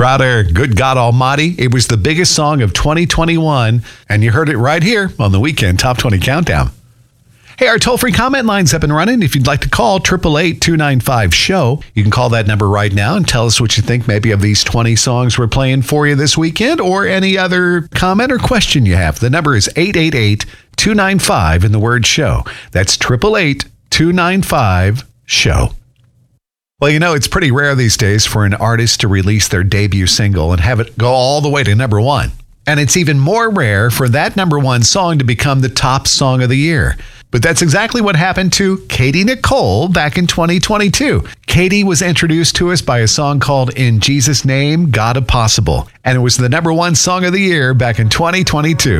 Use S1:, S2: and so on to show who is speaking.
S1: Crowder, Good God Almighty. It was the biggest song of 2021, and you heard it right here on the Weekend Top 20 Countdown. Hey, our toll-free comment line's up and running. If you'd like to call, 888-295-SHOW. You can call that number right now and tell us what you think maybe of these 20 songs we're playing for you this weekend, or any other comment or question you have. The number is 888-295 in the word SHOW. That's 888-295-SHOW. Well, you know, it's pretty rare these days for an artist to release their debut single and have it go all the way to number one. And it's even more rare for that number one song to become the top song of the year. But that's exactly what happened to Katy Nicole back in 2022. Katy was introduced to us by a song called In Jesus' Name, God of Possible. And it was the number one song of the year back in 2022.